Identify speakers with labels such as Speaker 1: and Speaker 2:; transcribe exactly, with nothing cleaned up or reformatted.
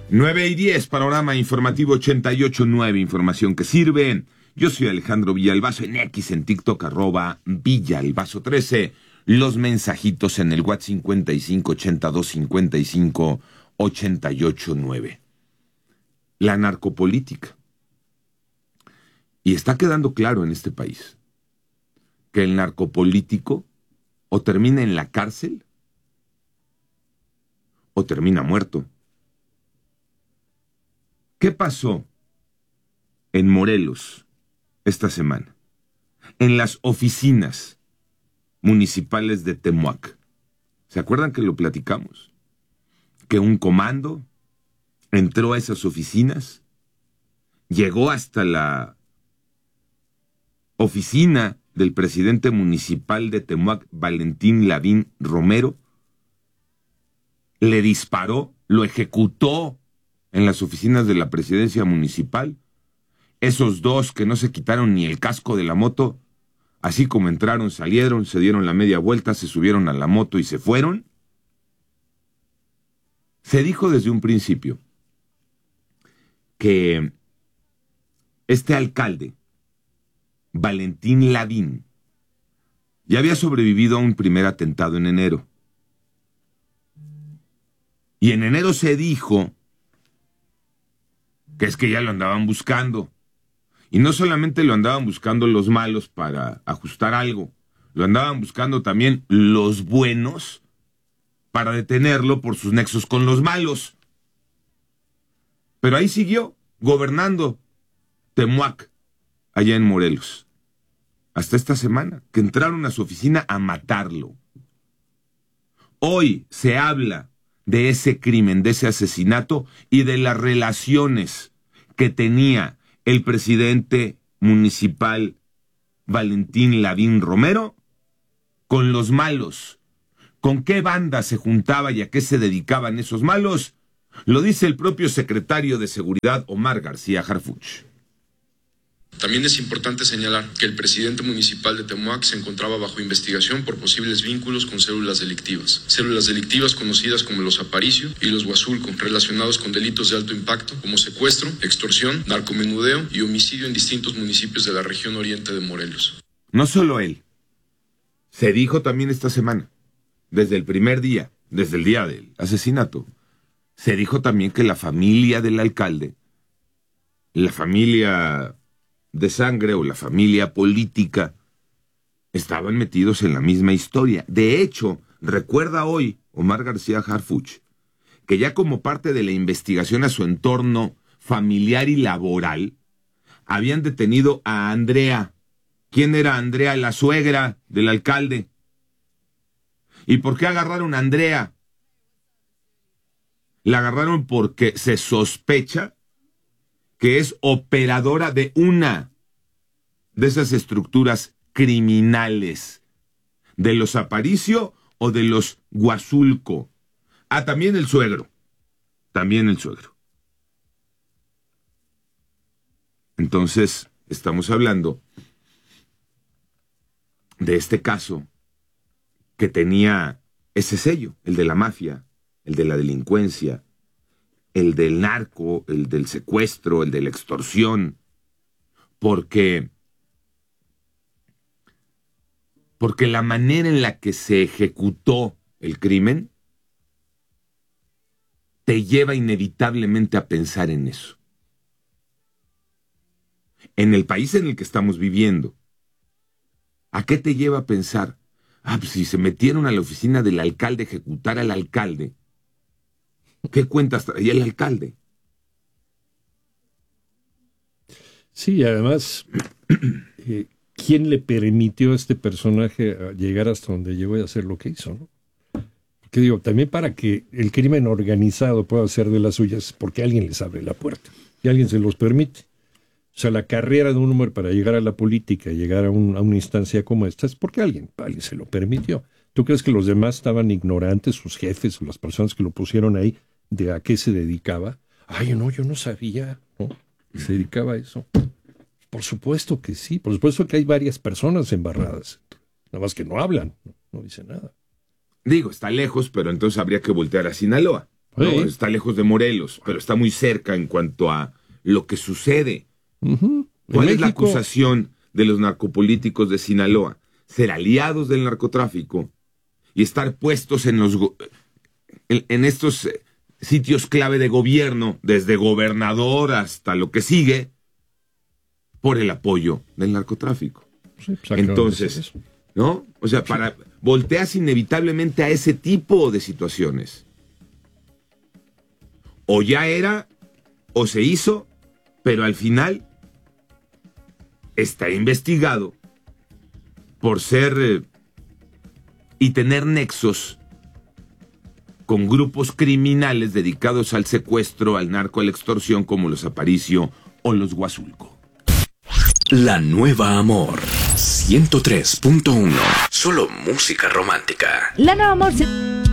Speaker 1: nueve y diez, panorama informativo ochenta y ocho punto nueve, información que sirve. Yo soy Alejandro Villalbazo, en X, en TikTok, arroba Villalbazo trece. Los mensajitos en el WhatsApp cincuenta y cinco ochenta y dos cincuenta y cinco ochenta y ocho nueve. La narcopolítica. Y está quedando claro en este país que el narcopolítico o termina en la cárcel o termina muerto. ¿Qué pasó en Morelos esta semana? En las oficinas municipales de Temuac. ¿Se acuerdan que lo platicamos? Que un comando entró a esas oficinas, llegó hasta la oficina del presidente municipal de Temuac, Valentín Lavín Romero, le disparó, lo ejecutó en las oficinas de la presidencia municipal. Esos dos que no se quitaron ni el casco de la moto, así como entraron, salieron, se dieron la media vuelta, se subieron a la moto y se fueron. Se dijo desde un principio que este alcalde, Valentín Lavín, ya había sobrevivido a un primer atentado en enero. Y en enero se dijo que es que ya lo andaban buscando. Y no solamente lo andaban buscando los malos para ajustar algo, lo andaban buscando también los buenos para detenerlo por sus nexos con los malos. Pero ahí siguió gobernando Temuac, allá en Morelos, hasta esta semana, que entraron a su oficina a matarlo. Hoy se habla de ese crimen, de ese asesinato y de las relaciones que tenía el presidente municipal Valentín Lavín Romero con los malos. ¿Con qué banda se juntaba y a qué se dedicaban esos malos? Lo dice el propio secretario de Seguridad, Omar García Harfuch.
Speaker 2: También es importante señalar que el presidente municipal de Temuac se encontraba bajo investigación por posibles vínculos con células delictivas. Células delictivas conocidas como los Aparicio y los Huazulco, relacionados con delitos de alto impacto como secuestro, extorsión, narcomenudeo y homicidio en distintos municipios de la región oriente de Morelos.
Speaker 1: No solo él. Se dijo también esta semana, desde el primer día, desde el día del asesinato, se dijo también que la familia del alcalde, la familia de sangre o la familia política, estaban metidos en la misma historia. De hecho, recuerda hoy Omar García Harfuch que ya como parte de la investigación a su entorno familiar y laboral, habían detenido a Andrea. ¿Quién era Andrea? La suegra del alcalde. ¿Y por qué agarraron a Andrea? La agarraron porque se sospecha que es operadora de una de esas estructuras criminales, de los Aparicio o de los Huazulco. Ah, también el suegro, también el suegro. Entonces, estamos hablando de este caso que tenía ese sello, el de la mafia, el de la delincuencia, el del narco, el del secuestro, el de la extorsión, porque, porque la manera en la que se ejecutó el crimen te lleva inevitablemente a pensar en eso. En el país en el que estamos viviendo, ¿a qué te lleva a pensar? Ah, pues si se metieron a la oficina del alcalde a ejecutar al alcalde, ¿qué cuentas traía el alcalde?
Speaker 3: Sí, además, eh, ¿quién le permitió a este personaje llegar hasta donde llegó y hacer lo que hizo, ¿no? Porque digo, también para que el crimen organizado pueda hacer de las suyas, porque alguien les abre la puerta y alguien se los permite. O sea, la carrera de un hombre para llegar a la política, llegar a, un, a una instancia como esta, es porque alguien, alguien se lo permitió. ¿Tú crees que los demás estaban ignorantes, sus jefes o las personas que lo pusieron ahí, de a qué se dedicaba? Ay, no, yo no sabía, ¿no? Se dedicaba a eso. Por supuesto que sí, por supuesto que hay varias personas embarradas, nada más que no hablan, no, no dicen nada.
Speaker 1: Digo, está lejos, pero entonces habría que voltear a Sinaloa. ¿no?
Speaker 3: Sí.
Speaker 1: Está lejos de Morelos, pero está muy cerca en cuanto a lo que sucede.
Speaker 3: Uh-huh.
Speaker 1: ¿Cuál es la
Speaker 3: México...
Speaker 1: acusación de los narcopolíticos de Sinaloa? Ser aliados del narcotráfico y estar puestos en los go- en, en estos eh, sitios clave de gobierno, desde gobernador hasta lo que sigue, por el apoyo del narcotráfico.
Speaker 3: Sí, pues,
Speaker 1: entonces, ¿no? O sea, para volteas inevitablemente a ese tipo de situaciones. O ya era, o se hizo, pero al final está investigado por ser eh, y tener nexos con grupos criminales dedicados al secuestro, al narco, a la extorsión, como los Aparicio o los Huazulco.
Speaker 4: La Nueva Amor ciento tres punto uno. Solo música romántica.
Speaker 5: La Nueva Amor.